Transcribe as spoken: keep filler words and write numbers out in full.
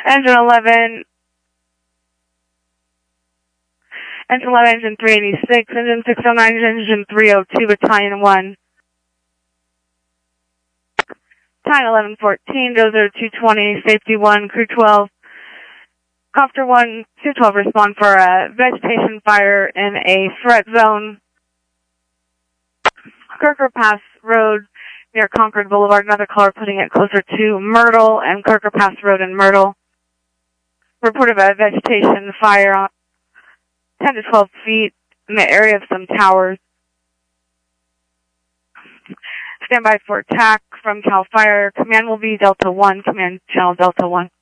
Engine eleven, Engine eleven, Engine three eighty-six, Engine six oh nine, Engine three oh two, Battalion one. Battalion eleven fourteen, Dozer two twenty, Safety one, Crew twelve. Copter one, two twelve respond for a vegetation fire in a threat zone. Kirker Pass Road near Concord Boulevard, another caller putting it closer to Myrtle and Kirker Pass Road in Myrtle. Report of a vegetation fire on ten to twelve feet in the area of some towers. Stand by for attack from CAL FIRE. Command will be Delta one, command channel Delta one.